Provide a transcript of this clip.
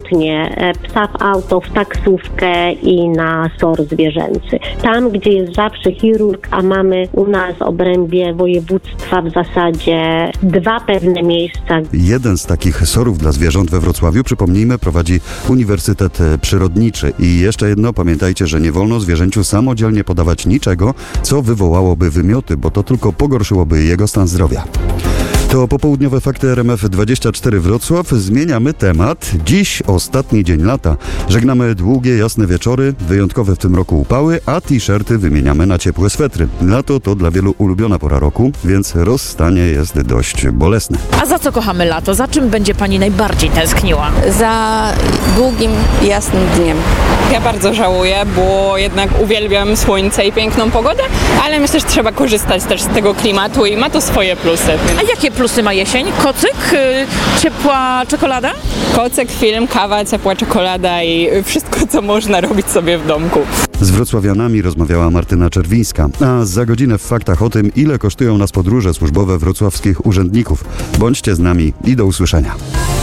absolutnie psa w auto, w taksówkę i na SOR zwierzęcy. Tam, gdzie jest zawsze chirurg, a mamy u nas w obrębie województwa w zasadzie 2 pewne miejsca. Jeden z takich SOR-ów dla zwierząt we Wrocławiu, przypomnijmy, prowadzi Uniwersytet Przyrodniczy. I jeszcze jedno, pamiętajcie, że nie wolno zwierzęciu samodzielnie podawać niczego, co wywołałoby wymioty, bo to tylko pogorszyłoby jego stan zdrowia. To popołudniowe fakty RMF24 Wrocław. Zmieniamy temat. Dziś ostatni dzień lata. Żegnamy długie, jasne wieczory, wyjątkowe w tym roku upały, a t-shirty wymieniamy na ciepłe swetry. Lato to dla wielu ulubiona pora roku, więc rozstanie jest dość bolesne. A za co kochamy lato? Za czym będzie pani najbardziej tęskniła? Za długim, jasnym dniem. Ja bardzo żałuję, bo jednak uwielbiam słońce i piękną pogodę, ale myślę, że trzeba korzystać też z tego klimatu i ma to swoje plusy. A jakie plusy ma jesień? Kocyk? Ciepła czekolada? Kocyk, film, kawa, ciepła czekolada i wszystko, co można robić sobie w domku. Z wrocławianami rozmawiała Martyna Czerwińska, a za godzinę w faktach o tym, ile kosztują nas podróże służbowe wrocławskich urzędników. Bądźcie z nami i do usłyszenia.